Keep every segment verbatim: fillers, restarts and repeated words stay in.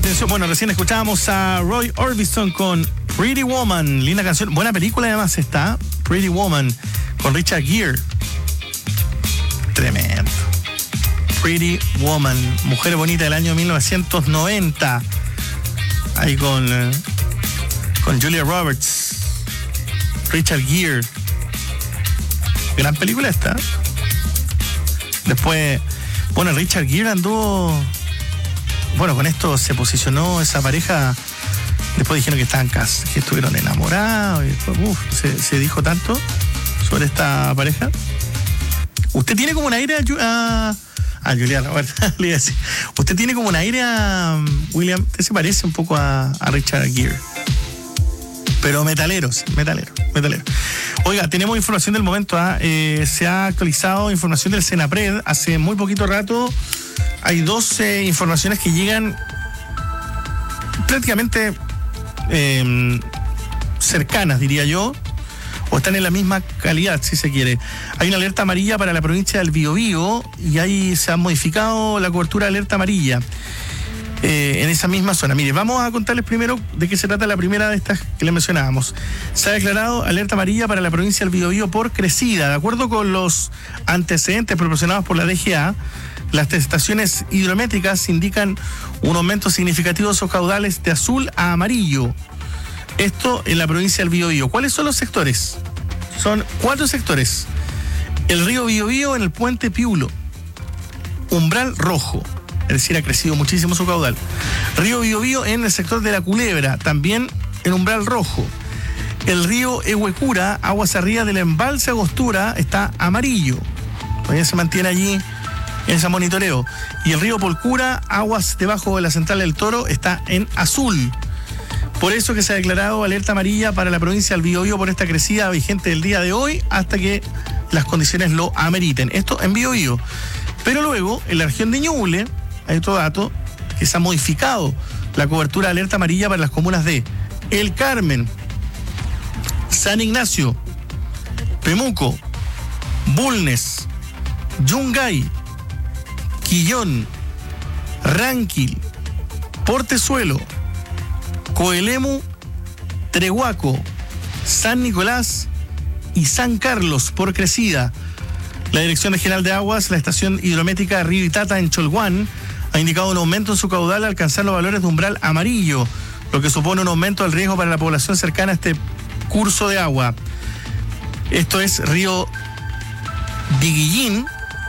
Atención, bueno, recién escuchábamos a Roy Orbison con Pretty Woman, linda canción, buena película además está, Pretty Woman, con Richard Gere. Tremendo. Pretty Woman, mujer bonita del año mil novecientos noventa, ahí con, eh, con Julia Roberts, Richard Gere. Gran película esta. Después, bueno, Richard Gere anduvo... Bueno, con esto se posicionó esa pareja. Después dijeron que estaban cas que estuvieron enamorados. Y después, uf, se, se dijo tanto sobre esta pareja. Usted tiene como un aire a... A Juliana, bueno, le iba a decir. Usted tiene como un aire a... William, usted se parece un poco a, a Richard Gere. Pero metaleros, metalero, metalero. Oiga, tenemos información del momento. ¿eh? Eh, se ha actualizado información del Senapred hace muy poquito rato. Hay dos eh, informaciones que llegan prácticamente eh, cercanas, diría yo, o están en la misma calidad, si se quiere. Hay una alerta amarilla para la provincia del Biobío y ahí se ha modificado la cobertura de alerta amarilla eh, en esa misma zona. Mire, vamos a contarles primero de qué se trata la primera de estas que les mencionábamos. Se ha declarado alerta amarilla para la provincia del Biobío por crecida. De acuerdo con los antecedentes proporcionados por la D G A, las estaciones hidrométricas indican un aumento significativo de sus caudales de azul a amarillo. Esto en la provincia del Biobío. ¿Cuáles son los sectores? Son cuatro sectores. El río Biobío en el puente Piulo. Umbral rojo. Es decir, ha crecido muchísimo su caudal. Río Biobío en el sector de la Culebra. También en umbral rojo. El río Ehuecura, aguas arriba del embalse Agostura, está amarillo. Todavía se mantiene allí en ese monitoreo. Y el río Polcura, aguas debajo de la central del Toro, está en azul. Por eso que se ha declarado alerta amarilla para la provincia del Biobío por esta crecida vigente del día de hoy hasta que las condiciones lo ameriten. Esto en Biobío. Pero luego, en la región de Ñuble, hay otro dato, que se ha modificado la cobertura de alerta amarilla para las comunas de El Carmen, San Ignacio, Pemuco, Bulnes, Yungay, Quillón, Ranquil, Portezuelo, Coelemu, Trehuaco, San Nicolás y San Carlos por crecida. La Dirección Regional de Aguas, la estación hidrométrica Río Itata en Cholguán, ha indicado un aumento en su caudal al alcanzar los valores de umbral amarillo, lo que supone un aumento del riesgo para la población cercana a este curso de agua. Esto es Río Diguillín,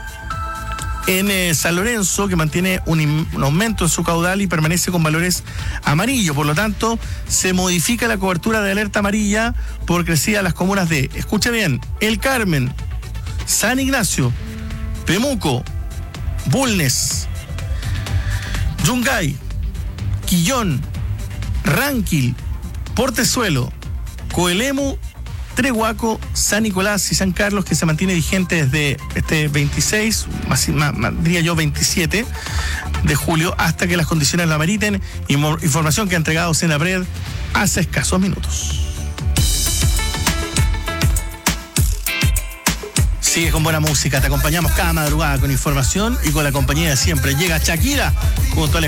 en eh, San Lorenzo, que mantiene un, un aumento en su caudal y permanece con valores amarillos. Por lo tanto, se modifica la cobertura de alerta amarilla por crecida a las comunas de, escuche bien, El Carmen, San Ignacio, Pemuco, Bulnes, Yungay, Quillón, Ranquil, Portezuelo, Coelemu, Trehuaco, San Nicolás y San Carlos, que se mantiene vigente desde este veintiséis, más, más, más, diría yo veintisiete de julio, hasta que las condiciones lo ameriten. Información que ha entregado Senapred hace escasos minutos. Sigue con buena música, te acompañamos cada madrugada con información y con la compañía de siempre. Llega Shakira junto al